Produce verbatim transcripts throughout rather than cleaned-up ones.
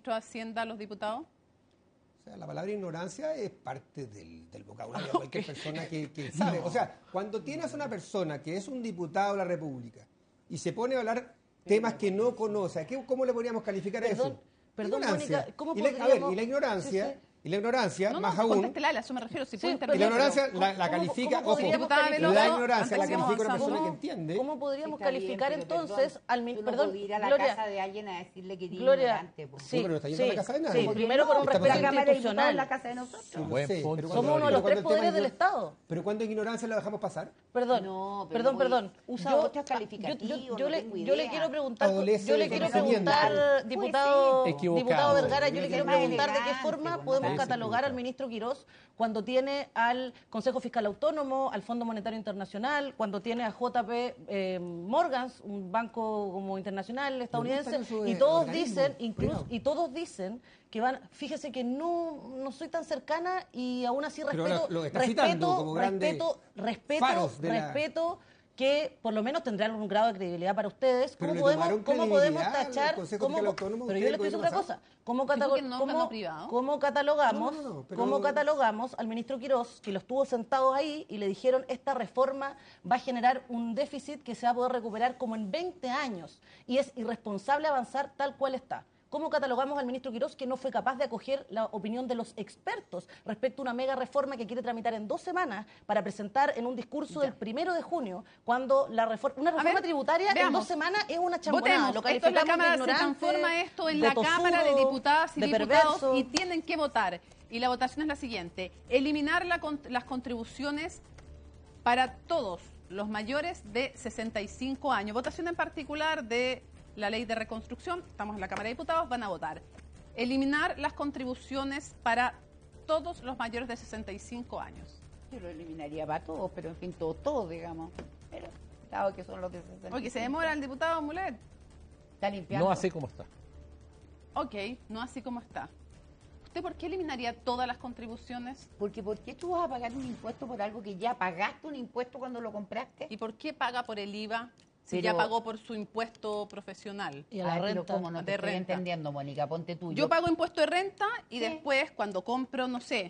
ministro de Hacienda a los diputados? O sea, la palabra ignorancia es parte del, del vocabulario de cualquier persona que, que sabe. O sea, cuando tienes a una persona que es un diputado de la República y se pone a hablar temas que no conoce, ¿qué, ¿cómo le podríamos calificar a eso? Perdón, ignorancia. Mónica, ¿cómo y la, podríamos... A ver, y la ignorancia... Sí, sí. Y la ignorancia, no, no, más aún... a eso me refiero, si sí, puede y la ignorancia pero, la, la ¿cómo, califica, ¿cómo ojo, calificar? la ignorancia la califica una persona ¿cómo, que entiende. ¿Cómo podríamos Está calificar bien, pero entonces perdón, al ministro? No Perdón, ir a la Gloria, casa de alguien a decirle que eres Gloria, ignorante. Pues. sí, no, pero no está yendo sí, a la casa de nadie. sí, primero por un Está respeto pasando. institucional. En la casa de nosotros. No Buen sé, punto, pero Somos cuando- uno de los pero tres cuando el tema poderes del es- Estado. Pero cuando es ignorancia lo dejamos pasar. Perdón, No, pero perdón, no perdón. usa Yo, otros yo, calificativos, yo, no yo le, tengo yo le idea. quiero preguntar, Adolece yo le de quiero conocimiento. preguntar, Pues diputado, sí. Equivocado. diputado Vergara, yo le Tiene quiero que ser preguntar de qué elegante, forma pues, no podemos parece catalogar al equivocado. ministro Quirós cuando tiene al Consejo Fiscal Autónomo, al Fondo Monetario Internacional, cuando tiene a J P eh, Morgan, un banco como internacional estadounidense, eso y es todos organismo dicen, incluso, privado. y todos dicen que van, fíjese que no, no soy tan cercana y aún así Pero respeto, ahora lo está respeto, citando como grandes respeto, respeto, faros de la- respeto que por lo menos tendrán un grado de credibilidad para ustedes. Pero ¿Cómo le podemos, tomaron ¿cómo podemos credibilidad al tachar? Consejo cómo- Fiscal Autónomo, pero yo ¿ustedes le estoy diciendo gobierno otra cosa. ¿Cómo, Dijo catalo- que no, cómo- órgano privado. cómo catalogamos, No, no, no, pero- cómo catalogamos al ministro Quirós, que lo estuvo sentado ahí y le dijeron esta reforma va a generar un déficit que se va a poder recuperar como en veinte años y es irresponsable avanzar tal cual está? ¿Cómo catalogamos al ministro Quirós que no fue capaz de acoger la opinión de los expertos respecto a una mega reforma que quiere tramitar en dos semanas para presentar en un discurso Ya. del primero de junio, cuando la reforma, una reforma ver, tributaria en veamos. dos semanas es una champonada? Votemos. Lo Esto en la calificamos de Cámara se ignorante, transforma esto en de la Cámara de tosudo, Diputadas y de Diputados perverso. y tienen que votar. Y la votación es la siguiente. Eliminar la con- las contribuciones para todos los mayores de sesenta y cinco años. Votación en particular de la ley de reconstrucción. Estamos en la Cámara de Diputados, van a votar. Eliminar las contribuciones para todos los mayores de sesenta y cinco años. Yo lo eliminaría para todos, pero en fin, todos, todos, digamos. Pero, dado que son los de sesenta y cinco. Oye, se demora el diputado Mulet. Está limpiando. No así como está. Ok, no así como está. ¿Usted por qué eliminaría todas las contribuciones? Porque ¿por qué tú vas a pagar un impuesto por algo que ya pagaste un impuesto cuando lo compraste? ¿Y por qué paga por el I V A si Pero- ya pagó por su impuesto profesional? Y a la Ay, pero renta. ¿cómo no te de estoy renta. entendiendo, Mónica? Ponte tú. Yo pago impuesto de renta y Sí. después cuando compro, no sé,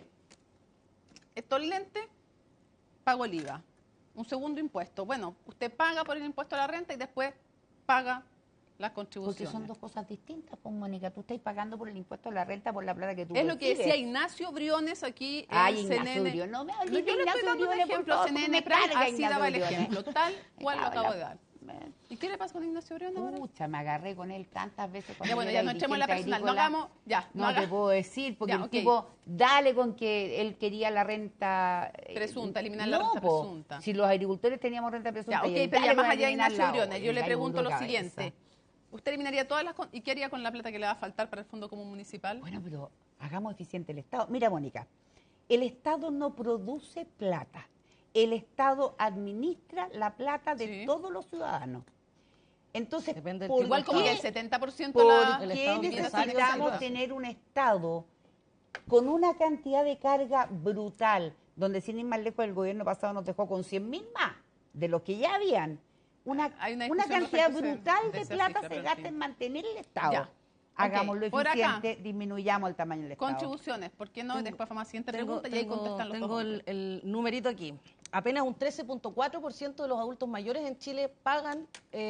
estos lentes, pago el I V A. Un segundo impuesto. Bueno, usted paga por el impuesto a la renta y después paga las Porque contribuciones. son dos cosas distintas, pues, Mónica. Tú estás pagando por el impuesto a la renta por la plata que tú Es lo que recibes. decía Ignacio Briones aquí Ay, en Ignacio C N N. Briones. No me No, hables yo de le estoy Ignacio dando un Briones, por ejemplo. favor, C N N me Prime carga así Ignacio daba el Briones. ejemplo. Tal cual lo Habla- acabo de dar. ¿Y qué le pasa con Ignacio Briones ahora? Pucha, me agarré con él tantas veces cuando Ya, bueno, yo ya era no echemos la dirigente personal. No agrícola. hagamos, ya. No, haga- te puedo decir, porque Ya, el ok. tipo, dale con que él quería la renta... eh, Presunta, eliminar no, la renta po, presunta. Si los agricultores teníamos renta presunta... Ya, y ok, él, pero ya dale más con allá de Ignacio eliminarla, Briones, yo oye, le gallo pregunto lo cabeza. siguiente. ¿Usted eliminaría todas las... con- ¿Y qué haría con la plata que le va a faltar para el Fondo Común Municipal? Bueno, pero hagamos eficiente el Estado. Mira, Mónica, el Estado no produce plata. El Estado administra la plata de Sí. todos los ciudadanos. Entonces, Depende del ¿por tipo de Igual como que qué- el setenta por ciento ¿Por la... el qué Estado empresario necesitamos se tener un Estado con una cantidad de carga brutal, donde sin ir más lejos el gobierno pasado nos dejó con cien mil más de los que ya habían? Una, Hay una una discusión cantidad respecto a ese- brutal de de esa plata cifra, se pero en gasta fin. en mantener el Estado. Ya. Hagámoslo Ok, por acá. eficiente, disminuyamos el tamaño del Estado. Contribuciones, ¿por qué no? Tengo- Después vamos a la siguiente Tengo, pregunta y ahí tengo- contestan los tengo dos. el, el numerito aquí. Apenas un trece punto cuatro por ciento de los adultos mayores en Chile pagan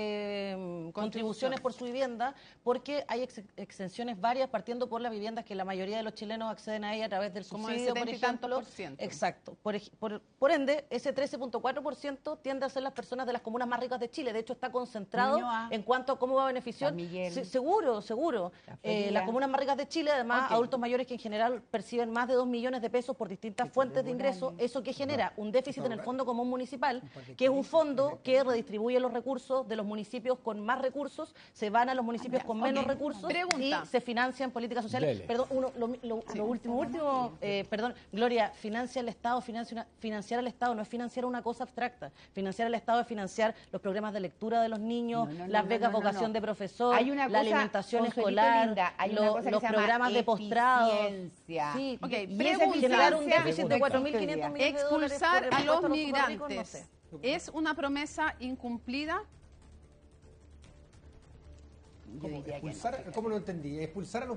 eh, contribuciones por su vivienda porque hay ex- exenciones varias partiendo por las viviendas que la mayoría de los chilenos acceden a ellas a través del Como el subsidio, por setenta y tantos ejemplo. por ciento. Exacto. Por, ej- por, por ende, ese trece punto cuatro por ciento tiende a ser las personas de las comunas más ricas de Chile. De hecho, está concentrado Ñuñoa, en cuanto a cómo va a beneficiar. San Miguel, Se- seguro, seguro. La Eh, Florida. las comunas más ricas de Chile, además, Ok. adultos mayores que en general perciben más de dos millones de pesos por distintas fuentes de ingresos. Eso que genera un déficit en el Fondo Común Municipal, que es un fondo que redistribuye los recursos de los municipios con más recursos, se van a los municipios con menos Ok. recursos Pregunta. y se financian políticas sociales. Dele. Perdón, uno, lo, lo- lo último, último, eh, perdón, Gloria, financia el Estado, financia una- financiar al Estado no es financiar una cosa abstracta. Financiar al Estado es financiar los programas de lectura de los niños, No, no, no, las no, becas no, no, vocación no. de profesor, Hay una la cosa, alimentación Consuelito escolar, linda, hay una lo- cosa que los se llama programas de postrado. eficiencia. Sí, Ok, y esa pregunta. generar un déficit de Pregunta. cuatro mil quinientos millones de dólares Expulsar por el a los impuesto super ricos, no migrantes. sé. ¿Es una promesa incumplida? Yo diría que no. Expulsar, ¿cómo lo entendí? Expulsar a los